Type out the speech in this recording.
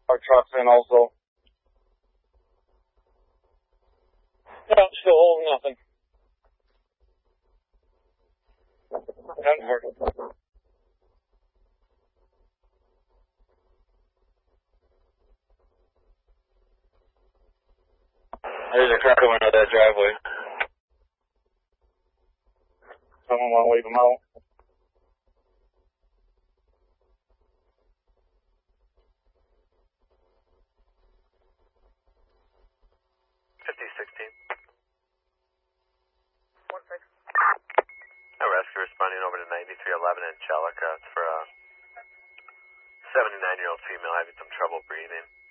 Our truck's in also. Yeah, still holding nothing. Doesn't hurt. There's a car coming out of that driveway. Someone want to leave him out? Rescue responding over to 9311 Angelica. It's for a 79-year-old female having some trouble breathing.